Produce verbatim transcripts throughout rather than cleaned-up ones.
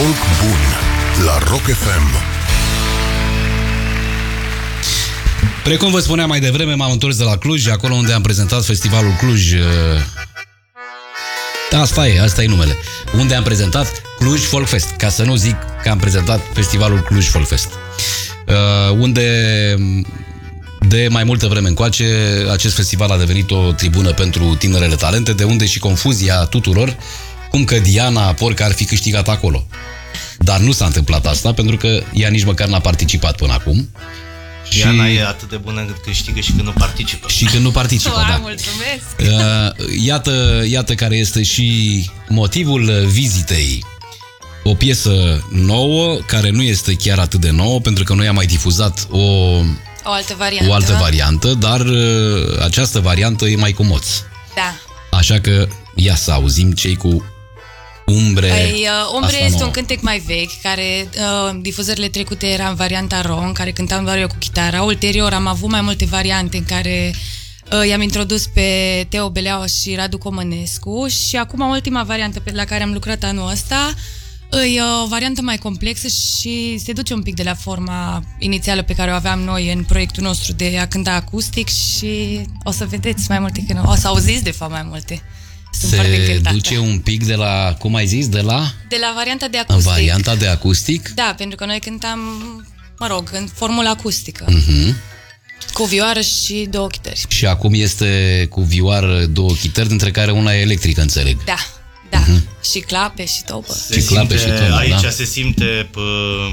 Folk bun la Rock F M. Precum vă spuneam mai devreme, m-am întors de la Cluj, acolo unde am prezentat festivalul Cluj. Asta e, asta e numele. Unde am prezentat Cluj Folk Fest, ca să nu zic că am prezentat festivalul Cluj Folk Fest. Unde de mai multă vreme încoace acest festival a devenit o tribună pentru tinerele talente, de unde și confuzia tuturor cum că Diana Porca ar fi câștigat acolo. Dar nu s-a întâmplat asta, pentru că ea nici măcar n-a participat până acum. Diana și... e atât de bună cât câștigă și când nu participă. Și când nu participă, Wow, da. Mulțumesc! Iată, iată care este și motivul vizitei. O piesă nouă, care nu este chiar atât de nouă, pentru că noi am mai difuzat o, O altă variantă. o altă variantă, dar această variantă e mai cu moț. Da. Așa că ia să auzim cei cu Umbre. Păi, uh, Umbre este nouă. un cântec mai vechi, care uh, difuzările trecute era în varianta rock, în care cântam doar eu cu chitara. Ulterior am avut mai multe variante în care uh, i-am introdus pe Teo Beleaua și Radu Comănescu și acum ultima variantă pe la care am lucrat anul ăsta e o variantă mai complexă și se duce un pic de la forma inițială pe care o aveam noi în proiectul nostru de a cânta acustic și o să vedeți mai multe, că nu, o să auziți de fapt mai multe. Sunt Se duce un pic de la, cum ai zis, de la? De la varianta de În acustic. varianta de acustic? Da, pentru că noi cântam, mă rog, în formula acustică. Uh-huh. Cu vioară și două chitări. Și acum este cu vioară două chitări, dintre care una e electrică, înțeleg. Da, da. Uh-huh. Și clape și tobă. Se Și clape simte, și tonă, aici da. se simte pă,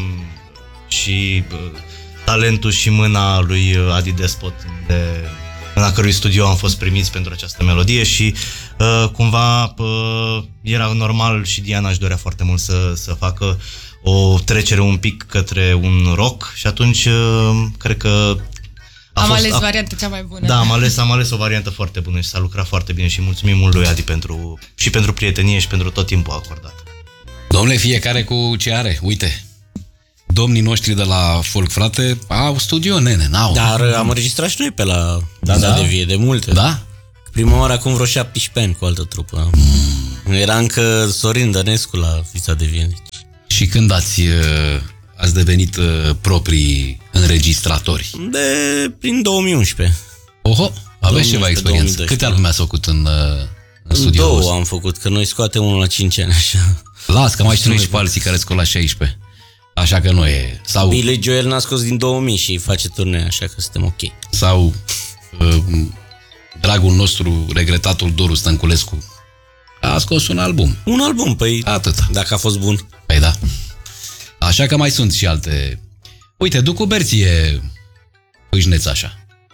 și pă, talentul și mâna lui Adi Despot, de, în a cărui studio am fost primiți pentru această melodie și uh, cumva uh, era normal și Diana își dorea foarte mult să, să facă o trecere un pic către un rock și atunci uh, cred că a Am fost, ales a, varianta cea mai bună. Da, am ales, am ales o variantă foarte bună și s-a lucrat foarte bine și mulțumim mult lui Adi pentru, și pentru prietenie și pentru tot timpul acordat. Domnule, fiecare cu ce are. Uite, domnii noștri de la Folk, frate, au studio, nene, n-au. Dar am înregistrat și noi pe la da, da. de vie, de multe. Da? Prima oară acum vreo șaptesprezece ani cu altă trupă. Mm. Era încă Sorin Dănescu la Vița de Vie. Și când ați, ați devenit proprii înregistratori? De prin două mii unsprezece. Oho, aveți ceva experiență. două mii doisprezece. Câte albume ați făcut în, în studio? Două vostru? Am făcut, că noi scoatem unul la cinci ani, așa. Las, că mai știu și pe alții care scot la șaisprezece. Așa că nu e. Sau, Billy Joel n-a scos din două mii și face turnee, așa că suntem ok. sau uh, dragul nostru, regretatul Doru Stănculescu, a scos un album. Un album, păi Atâta. dacă a fost bun. Păi da. Așa că mai sunt și alte. Uite, Ducu Berții e pâșneț așa.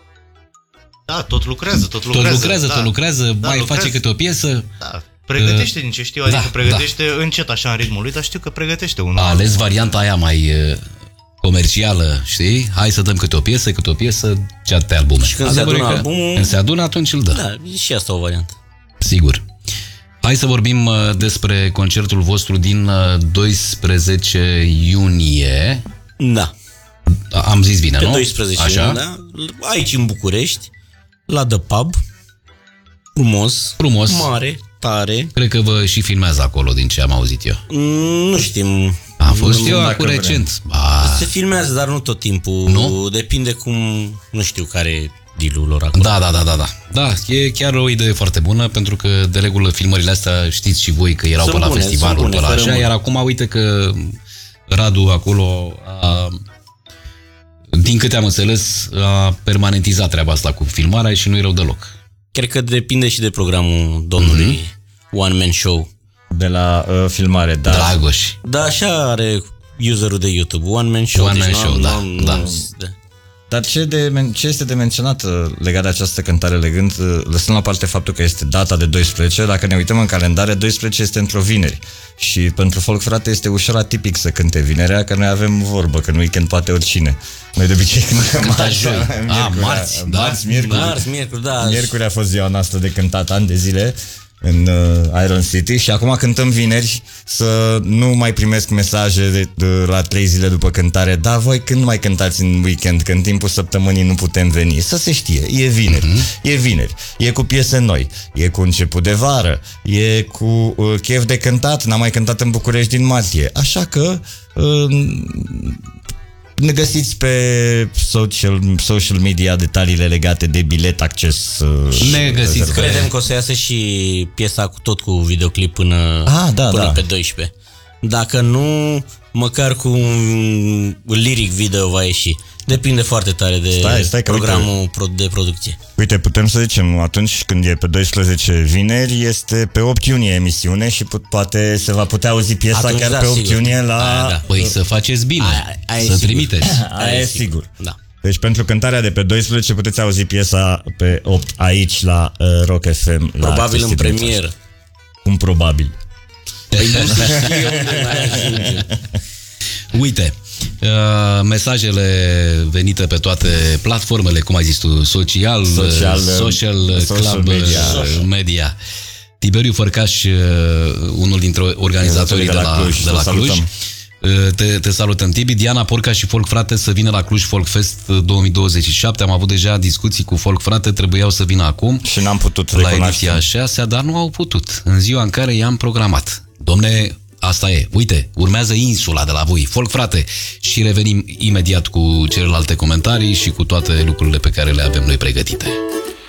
Da, tot lucrează, tot lucrează. Tot lucrează, da. tot lucrează, Da, mai lucrează. face câte o piesă. Da, pregătește din ce știu, adică da, pregătește încet așa în ritmul lui, dar știu că pregătește unul. A ales varianta aia mai uh, comercială, știi? Hai să dăm câte o piesă, câte o piesă, ce atâtea albume. Și când se Adevărul adună că albumul- Când se adună, atunci îl dă. Da, e și asta o variantă. Sigur. Hai să vorbim uh, despre concertul vostru din uh, doisprezece iunie. Da. Am zis bine, Pe nu? doisprezece Așa? iunie, da? Aici în București, la The Pub. Frumos. Frumos. Mare, tare. Cred că vă și filmează acolo, din ce am auzit eu. Mm, Nu știm. Am fost Nu, eu dacă acum vrem. recent. Ba, Se filmează, dar nu tot timpul. Nu? Depinde cum, nu știu care e deal-ul lor acolo. da, da, da, da, da. Da, e chiar o idee foarte bună, pentru că de regulă filmările astea știți și voi că erau Sunt pe la bune, festivaluri, sunt pe bune, la fără așa, mult. iar acum uite că Radu acolo a, din câte am înțeles, a permanentizat treaba asta cu filmarea și nu-i rău deloc. Cred că depinde și de programul domnului mm-hmm. One Man Show. De la uh, filmare, da. Dragoș. Da, așa are userul de YouTube. One Man Show. One Man nu am- Show, nu da, am- da. nu- da. Dar ce, de, men- ce este de menționat uh, legat de această cântare, legând, uh, lăsând la parte faptul că este data de doisprezece, dacă ne uităm în calendare, doisprezece este într-o vineri. Și pentru Folk, frate, este ușor atipic să cânte vinerea, că noi avem vorbă, că în weekend poate oricine. Noi de obicei cântăm marți, joi. miercuri, A, marți, da. marți, miercuri. Marți, miercuri, da. Miercuri a fost ziua noastră de cântat ani de zile în uh, Iron City și acum cântăm vineri să nu mai primesc mesaje de, de, la trei zile după cântare. Da, voi când mai cântați în weekend, că în timpul săptămânii nu putem veni? Să se știe, e vineri, uh-huh. e vineri, e cu piese noi, e cu început de vară, e cu uh, chef de cântat, n-am mai cântat în București din martie, așa că uh, ne găsiți pe social, social media detaliile legate de bilet, acces. Ne găsiți. Credem că o să iasă și piesa cu, tot cu videoclip până, ah, da, până da. pe doisprezece. Dacă nu, măcar cu un lyric video va ieși. Depinde foarte tare de stai, stai, programul uite, de producție. Uite, putem să zicem, atunci când e pe doisprezece vineri, este pe opt iunie emisiune și pu- poate se va putea auzi piesa atunci, chiar da, pe opt sigur. iunie la... Aia, da. Păi să faceți bine, aia, aia să sigur. trimiteți. Aia, aia e sigur. sigur. Da. Deci pentru cântarea de pe doisprezece puteți auzi piesa pe opt aici la uh, Rock F M. Probabil în premieră. Cum probabil? Păi nu știu unde mai ajunge. Uite, uh, mesajele venite pe toate platformele, cum ai zis tu, social, Social, social, social club, media. media. media. Tiberiu Fărcaș, uh, unul dintre organizatorii de la, de la Cluj, de la Cluj. Te, te salutăm, Tibi. Diana Porca și Folk Frate să vină la Cluj Folk Fest două mii douăzeci și șapte. Am avut deja discuții cu Folk Frate, trebuiau să vină acum. Și n-am putut la ediția a șasea, dar nu au putut. În ziua în care i-am programat. Domne, asta e. Uite, urmează Insula de la voi, Folk Frate. Și revenim imediat cu celelalte comentarii și cu toate lucrurile pe care le avem noi pregătite.